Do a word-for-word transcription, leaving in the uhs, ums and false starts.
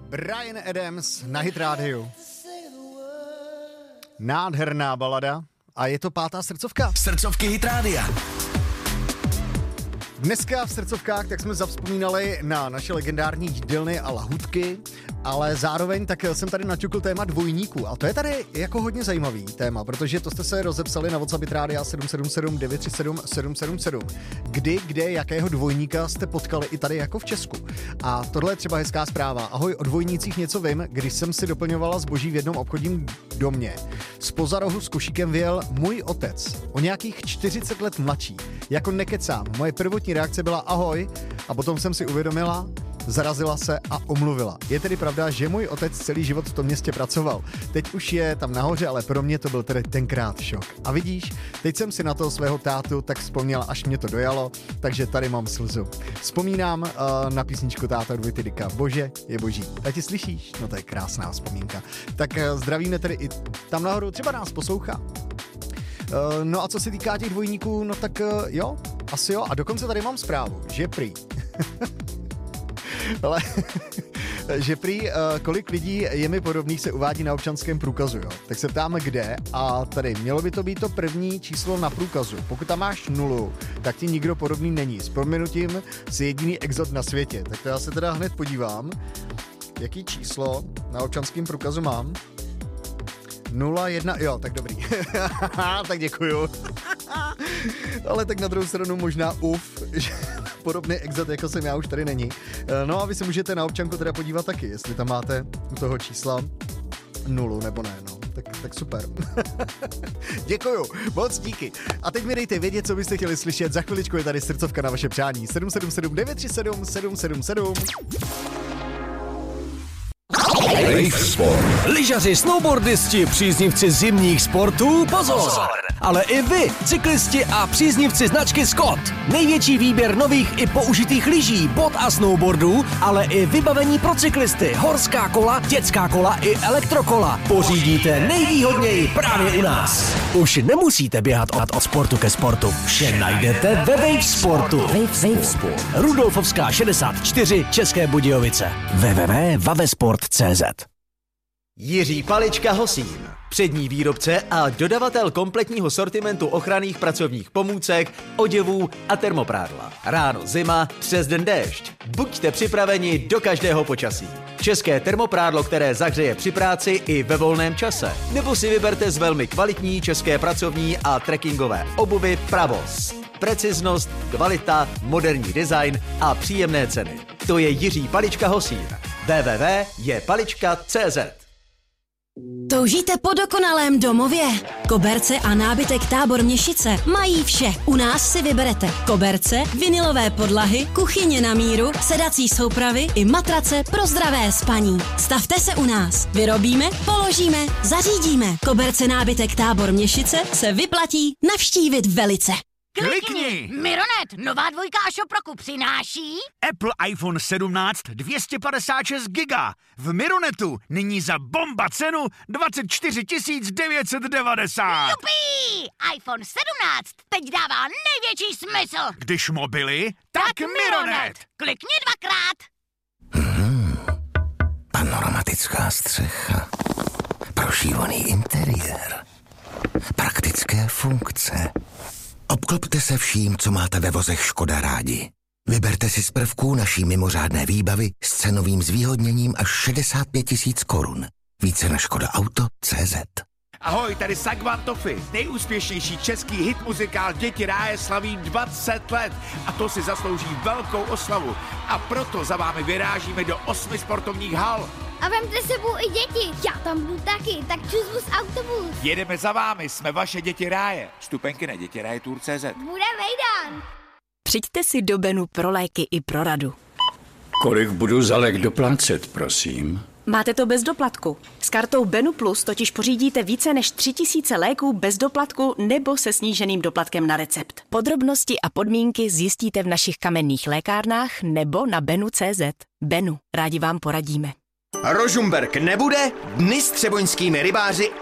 Bryan Adams na Hit rádiu. Nádherná balada a je to pátá srdcovka. Srdcovky Hit rádia. Dneska v srdcovkách tak jsme zavzpomínali na naše legendární jídelny a lahůdky, ale zároveň tak jsem tady naťukl téma dvojníků a to je tady jako hodně zajímavý téma, protože to jste se rozepsali na WhatsApp rádia sedm sedm sedm devět tři sedm sedm sedm sedm. Kdy, kde, jakého dvojníka jste potkali i tady jako v Česku. A tohle je třeba hezká zpráva. Ahoj, o dvojnících něco vím, když jsem si doplňovala zboží v jednom obchodním domě. Zpoza rohu s košíkem vyjel můj otec, o nějakých čtyřicet let mladší. Jako nekecám, moje prvotní reakce byla ahoj a potom jsem si uvědomila, zarazila se a omluvila. Je tedy pravda, že můj otec celý život v tom městě pracoval. Teď už je tam nahoře, ale pro mě to byl tedy tenkrát šok. A vidíš, teď jsem si na toho svého tátu tak vzpomněla, až mě to dojalo, takže tady mám slzu. Vzpomínám uh, na písničku Táta Dvojty Dika. Bože je boží. Tati, slyšíš? No to je krásná vzpomínka. Tak uh, zdravíme tedy i tam nahoru, třeba nás poslouchá. Uh, no a co se týká těch dvojníků, no tak uh, jo, asi jo. A dokonce tady mám zprávu, že prý... Ale, že prý uh, kolik lidí je mi podobných se uvádí na občanském průkazu, jo. Tak se ptáme kde a tady mělo by to být to první číslo na průkazu. Pokud tam máš nulu, tak ti nikdo podobný není. S prominutím jsi jediný exot na světě. Tak to já se teda hned podívám, jaký číslo na občanském průkazu mám. nula jedna, jo, tak dobrý. Tak děkuju. Ale tak na druhou stranu možná uf, že podobný exot, jako jsem já, už tady není. No a vy se můžete na občanku teda podívat taky, jestli tam máte u toho čísla nulu nebo ne, no. Tak, tak super. Děkuju, moc díky. A teď mi dejte vědět, co byste chtěli slyšet. Za chviličku je tady srdcovka na vaše přání. sedm sedm sedm devět tři sedm sedm sedm sedm. Wave Sport. Lyžaři, snowboardisti, příznivci zimních sportů, pozor! Ale i vy, cyklisti a příznivci značky Scott. Největší výběr nových i použitých lyží, bot a snowboardů, ale i vybavení pro cyklisty, horská kola, dětská kola i elektrokola. Pořídíte nejvýhodněji právě u nás. Už nemusíte běhat od, od sportu ke sportu. Vše najdete ve Wave Sportu. Wave, Wave Sport. Rudolfovská šedesát čtyři, České Budějovice. w w w tečka vavesport tečka cé zet. Jiří Palička Hosín, přední výrobce a dodavatel kompletního sortimentu ochranných pracovních pomůcek, oděvů a termoprádla. Ráno zima, přes den déšť. Buďte připraveni do každého počasí. České termoprádlo, které zahřeje při práci i ve volném čase. Nebo si vyberte z velmi kvalitní české pracovní a trekkingové obuvy Pravos. Preciznost, kvalita, moderní design a příjemné ceny. To je Jiří Palička Hosín. w w w tečka je palička tečka cé zet. Toužíte po dokonalém domově? Koberce a nábytek Tábor Měšice mají vše. U nás si vyberete koberce, vinylové podlahy, kuchyně na míru, sedací soupravy i matrace pro zdravé spaní. Stavte se u nás. Vyrobíme, položíme, zařídíme. Koberce nábytek Tábor Měšice se vyplatí navštívit velice. Klikni! Mironet, nová dvojka a Šoproku přináší Apple iPhone sedmnáct dvě stě padesát šest giga. V Mironetu nyní za bomba cenu dvacet čtyři tisíc devět set devadesát. Jupí! iPhone sedmnáct teď dává největší smysl. Když mobily, tak, tak Mironet. Mironet. Klikni dvakrát. Hmm. Panoramická střecha. Prošívaný interiér. Praktické funkce. Obklopte se vším, co máte ve vozech Škoda rádi. Vyberte si z prvků naší mimořádné výbavy s cenovým zvýhodněním až šedesát pět tisíc korun. Více na škoda auto tečka cé zet. Ahoj, tady Sagvan Toffy. Nejúspěšnější český hit muzikál Děti ráje slaví dvacet let a to si zaslouží velkou oslavu. A proto za vámi vyrážíme do osmi sportovních hal. A vemte sebou i děti. Já tam budu taky, tak čus bus autobus. Jedeme za vámi, jsme vaše Děti ráje. Vstupenky na děti ráje tour tečka cé zet. Bude vejdan. Přijďte si do Benu pro léky i pro radu. Kolik budu za lék doplácet, prosím? Máte to bez doplatku. S kartou Benu Plus totiž pořídíte více než tři tisíce léků bez doplatku nebo se sníženým doplatkem na recept. Podrobnosti a podmínky zjistíte v našich kamenných lékárnách nebo na benu tečka cé zet. Benu, rádi vám poradíme. Rožumberk nebude, dny s třeboňskými rybáři